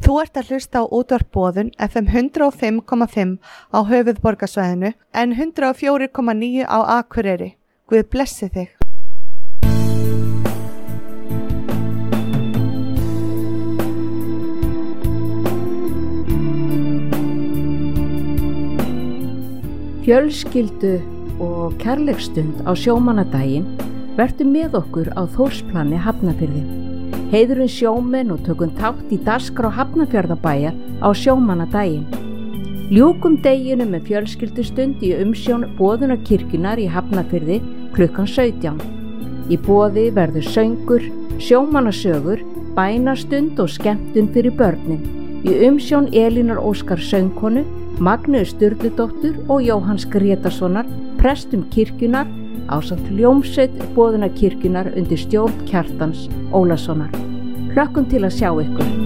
Þú ert að hlusta á útvarp Boðun FM 105,5 á höfuðborgarsvæðinu en 104,9 á Akureyri. Guð blessi þig. Fjölskyldu og kærleiksstund á sjómannadaginn vertu með okkur á Þórsplani Hafnarfirði. Heiðurinn sjómenn og tökum þátt í dagskrá Hafnarfjarðarbæjar á sjómannadaginn. Ljúkum deginu með fjölskyldustund í umsjón Boðunarkirkjunnar í Hafnarfirði klukkan 17. Í boði verður söngur, sjómannasögur, bænastund og skemmtun fyrir börnin. Í umsjón Elínar Óskar söngkonu, Magneu Sturludóttur og Jóhanns Grétarssonar, prestum kirkjunar, ásamt hljómsveit Boðunarkirkjunnar undir stjórn Kjartans Ólasonar. Hlökkum til að sjá ykkur.